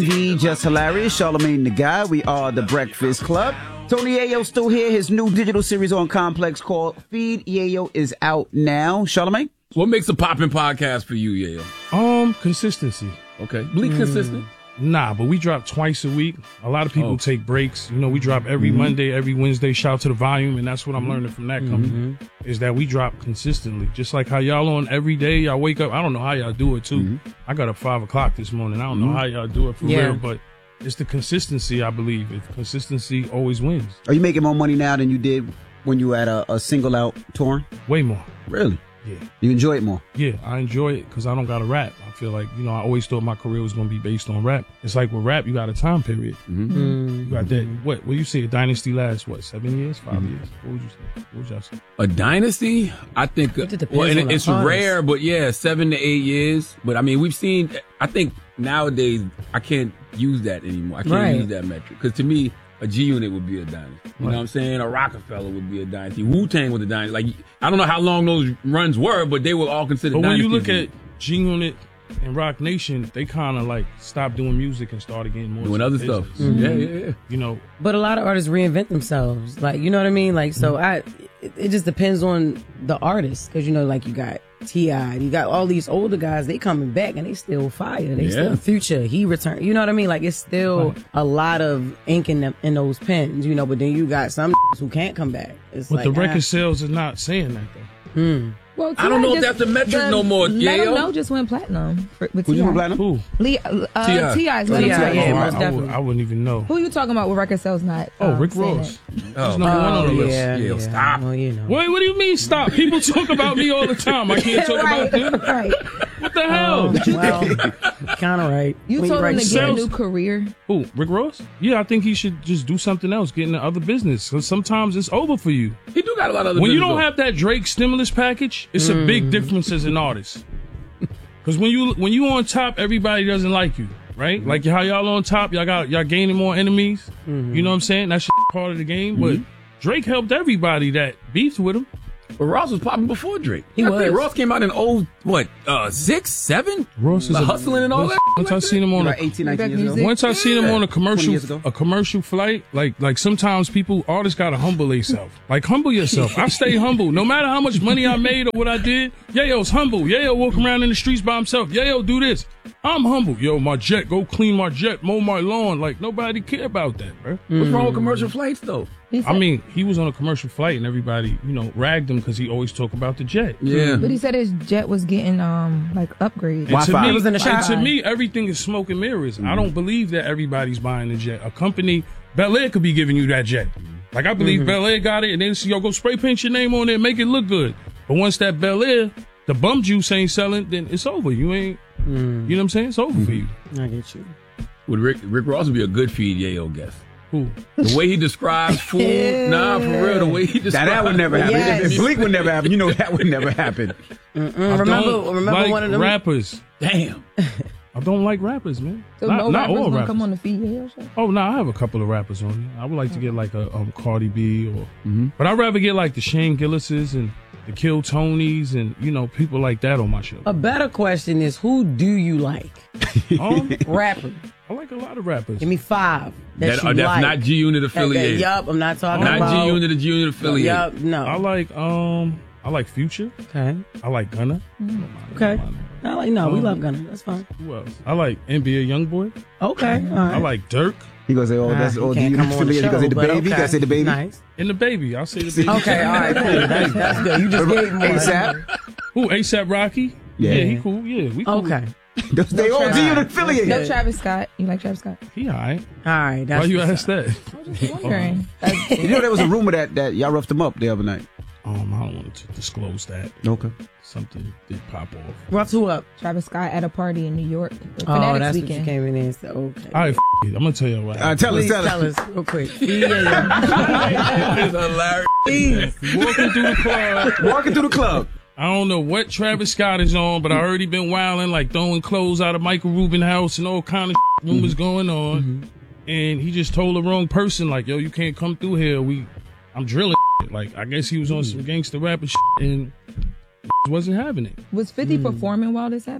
He Just Hilarious, Charlamagne the Guy. We are the Breakfast Club. Tony Yayo still here. His new digital series on Complex called Feed Yayo is out now. Charlamagne? What makes a popping podcast for you, Yayo? Consistency. Okay. Bleak consistent? Nah, but we drop twice a week. A lot of people take breaks. You know, we drop every Monday, every Wednesday. Shout out to the volume, and that's what I'm learning from that company, is that we drop consistently. Just like how y'all on every day, y'all wake up. I don't know how y'all do it, too. I got up 5 o'clock this morning. I don't know how y'all do it for real, but it's the consistency, I believe. If consistency always wins. Are you making more money now than you did when you had a single out touring? Way more. Really? Yeah. You enjoy it more? Yeah, I enjoy it because I don't got to rap. I feel like, you know, I always thought my career was going to be based on rap. It's like with rap, you got a time period. You got that, what you say, a dynasty lasts, 7 years, 5 years? What would you say? What would y'all say? A dynasty? I think, it's rare, but 7 to 8 years. But I mean, we've seen, I think nowadays, I can't use that anymore. I can't use that metric. Because to me, a G-Unit would be a dynasty. You know what I'm saying? A Rockefeller would be a dynasty. Wu-Tang was a dynasty. Like, I don't know how long those runs were, but they were all considered dynasties. But when you look at G-Unit and Rock Nation, they kind of like stopped doing music and started getting more doing other stuff. Yeah. You know. But a lot of artists reinvent themselves. Like, you know what I mean? Like, so it just depends on the artist. Because, you know, like you got T.I., you got all these older guys, they coming back and they still fire. They still Future, he returned. You know what I mean? Like, it's still a lot of ink in those pens, you know, but then you got some who can't come back. It's but like, the record sales is not saying that, though. Well, I don't know if that's the metric no more. Let Him Know just went platinum with Who T.I. just went platinum? Who? T.I.'s Let Him Know. most definitely. I wouldn't even know. Who you talking about with record sales not? Rick saying Ross. it? He's number one on the list. Stop. Well, you know. Wait, what do you mean stop? People talk about me all the time. I can't talk about them. Right. What the hell? Well, kind of right. You When told him write to get a sales- new career. Who? Rick Ross? Yeah, I think he should just do something else, get into other business. Because sometimes it's over for you. He do got a lot of other When you business, don't though. have that Drake stimulus package, it's a big difference as an artist. Because when you on top, everybody doesn't like you, right? Like how y'all on top, y'all gaining more enemies. You know what I'm saying? That's part of the game. But Drake helped everybody that beefed with him. But Ross was popping before Drake. He I was. think Ross came out in 6, 7? Ross is hustling and all that. Once I seen him on Like 18, 19 years ago? Music. Once I seen him on 20 years ago. a commercial flight, like sometimes artists gotta humble themselves. Like humble yourself. I stay humble. No matter how much money I made or what I did, Yayo's humble. Yayo walk around in the streets by himself. Yayo do this. I'm humble. Yo, my jet, go clean my jet, mow my lawn. Like nobody care about that, bro. What's wrong with commercial flights, though? I mean, he was on a commercial flight and everybody, ragged him because he always talk about the jet. Yeah. But he said his jet was getting upgraded. And to, Wi-Fi. me, It was in the shop. and to me, everything is smoke and mirrors. I don't believe that everybody's buying the jet. A company, Bel Air could be giving you that jet. Like, I believe Bel Air got it, and then go spray paint your name on it, make it look good. But once that Bel Air, the bum juice ain't selling, then it's over. You ain't, you know what I'm saying? It's over for you. I get you. Would Rick Ross would be a good Feed Yayo guest. Who? The way he describes food, nah, for real, the way he describes That would never happen. Yes. If Bleak would never happen, you know that would never happen. Remember like one of them? rappers. Damn. I don't like rappers, man. So not no rappers all gonna rappers. come on the Feed Yayo show? Oh, no, I have a couple of rappers on here. I would like to get like a Cardi B or, but I'd rather get like the Shane Gillises and the Kill Tonys and, people like that on my show. A better question is, who do you like? Rapper. I like a lot of rappers. Give me 5 that you That's like. not G-Unit affiliated. Yup, I'm not talking Not about. G-Unit or G-Unit affiliated. Yup, no. I like Future. Okay. I like Gunna. Okay. We love Gunna. That's fine. Who else? I like NBA YoungBoy. Okay. All right. I like Dirk He gonna say, that's you all can't you come on the affiliated. You gonna say the show, but baby. You gotta say the baby. Nice. and the Baby. I'll say the Baby. Okay, all right, cool. That's good. You just gave me one. ASAP. Who? ASAP Rocky? Yeah. he cool. Yeah, we cool. Okay. They all G unit affiliated. No Travis Scott. You like Travis Scott? He all right. All right. That's Why you what's ask up. that? I'm just wondering. You know there was a rumor that y'all roughed him up the other night. I don't want to disclose that. Okay. Something did pop off. Rough who up? Travis Scott at a party in New York. For Oh, Fanatics that's what weekend. you came in and said. Okay. All right, it. I'm gonna tell you what. Tell Please us. tell us real quick. It's hilarious. Walking through the club. Walking through the club. I don't know what Travis Scott is on, but I already been wilding, like throwing clothes out of Michael Rubin house and all kind of rumors going on. And he just told the wrong person, like, yo, you can't come through here. I'm drilling. Like, I guess he was on some gangster rap and and wasn't having it. Was 50 performing while this happened?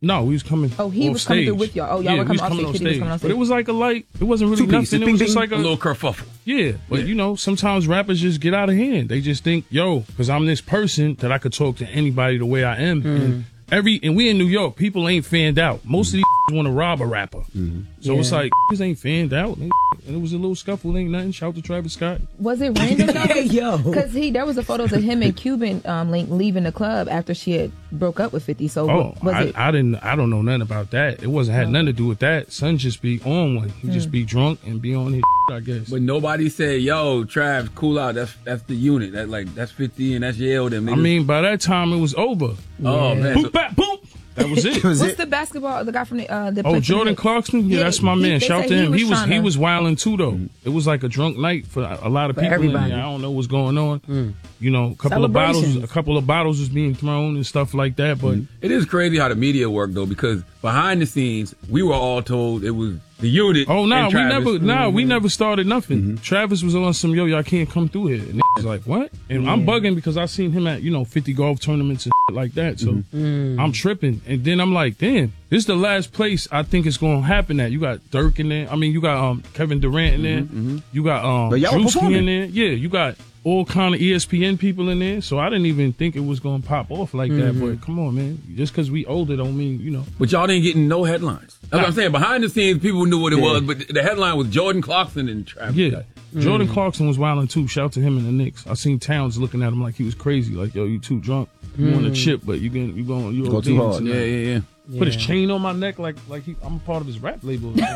No, we was coming. Oh, he was coming through with y'all. Oh, y'all were coming off stage. But it was like a light. It wasn't really nothing. It was just like a little kerfuffle. Yeah, but you know, sometimes rappers just get out of hand. They just think, yo, because I'm this person that I could talk to anybody the way I am. And we in New York, people ain't fanned out. Most of these want to rob a rapper. So it's like, this ain't fanned out. And it was a little scuffle, ain't nothing. Shout to Travis Scott. Was it random though? Because there was a photos of him and Cuban Link leaving the club after she had broke up with 50. So I don't know nothing about that. It had nothing to do with that. Son just be on one. He just be drunk and be on his I guess. But nobody said, yo, Trav, cool out. That's the unit. That's 50 and that's Yale. Them niggas. I mean, by that time it was over. Oh man. Boop, bap, boom. That was it. What's the basketball? The guy from the Jordan Clarkson. Yeah, that's my man. Shout to him. He was wilding too though. It was like a drunk night for a lot of people. Everybody. I don't know what's going on. You know, a couple of bottles was being thrown and stuff like that. But it is crazy how the media work though, because behind the scenes we were all told it was the unit. Oh no, we never started nothing. Travis was on some y'all can't come through here. And was like, what? And I'm bugging because I seen him at 50 golf tournaments and like that. So I'm tripping. And then I'm like, damn, this is the last place I think it's gonna happen at. You got Dirk in there. I mean, you got Kevin Durant in there. You got Drewski in there. Yeah, you got all kind of ESPN people in there, so I didn't even think it was gonna pop off like that. But come on, man, just because we older don't mean But y'all didn't get no headlines. That's what I'm saying. Behind the scenes, people knew what it was, but the headline was Jordan Clarkson and Travis. Yeah, Jordan Clarkson was wilding too. Shout out to him and the Knicks. I seen Towns looking at him like he was crazy. Like, yo, you too drunk. You want a chip, but you go too hard. Yeah. Put his chain on my neck like I'm a part of his rap label. Now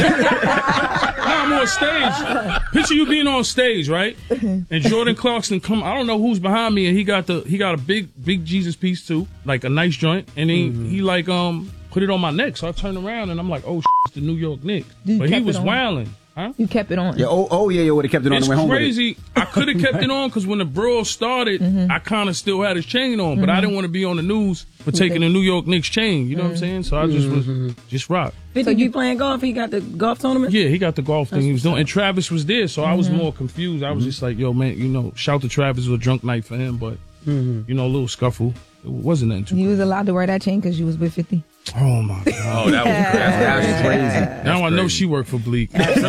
I'm on stage. Picture you being on stage, right? And Jordan Clarkson come. I don't know who's behind me, and he got a big Jesus piece too, like a nice joint, and he like put it on my neck. So I turned around and I'm like, oh, it's the New York Knicks. But he was wilding. Huh? You kept it on. Yeah. You would have kept it on the way home. It's crazy. I could have kept it on because when the brawl started, I kind of still had his chain on, but I didn't want to be on the news for taking the New York Knicks chain. You know what I'm saying? So I just rock. So you playing golf? He got the golf tournament? Yeah, he got the golf thing he was doing, and Travis was there, so I was more confused. I was just like, yo, man, shout to Travis. It was a drunk night for him, but a little scuffle. It wasn't nothing too. You was allowed to wear that chain because you was with 50. Oh my God! Oh, that was crazy. Now I know she worked for Bleak.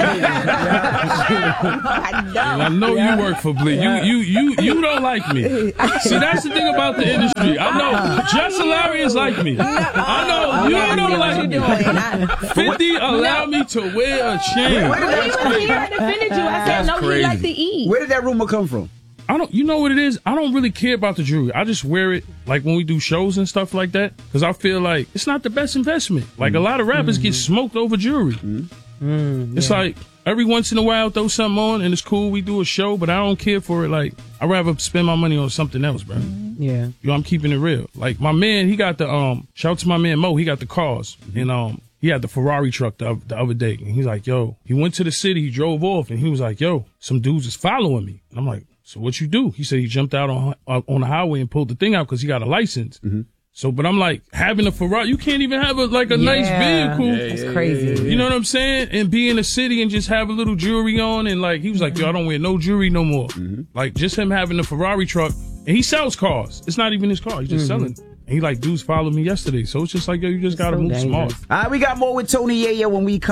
I know you work for Bleak. You don't like me. See, that's the thing about the industry. I know Just Hilarious like me. I know you don't like me. 50 allowed me to wear a chain. He defended you. I said no. He liked to eat. Where did that rumor come from? You know what it is? I don't really care about the jewelry. I just wear it like when we do shows and stuff like that because I feel like it's not the best investment. Like a lot of rappers get smoked over jewelry. It's like every once in a while throw something on and it's cool. We do a show, but I don't care for it. Like I'd rather spend my money on something else, bro. Yeah. I'm keeping it real. Like my man, he got the shout out to my man Mo. He got the cars and he had the Ferrari truck the other day and he's like, yo, he went to the city, he drove off and he was like, yo, some dudes is following me. And I'm like, so what you do? He said he jumped out on the highway and pulled the thing out because he got a license. So, but I'm like, having a Ferrari, you can't even have nice vehicle. That's crazy. You know what I'm saying? And be in the city and just have a little jewelry on. And like, he was like, yo, I don't wear no jewelry no more. Like just him having the Ferrari truck and he sells cars. It's not even his car. He's just selling. And he like, dudes followed me yesterday. So it's just like, yo, you just got to move smart. All right, we got more with Tony Yayo when we come.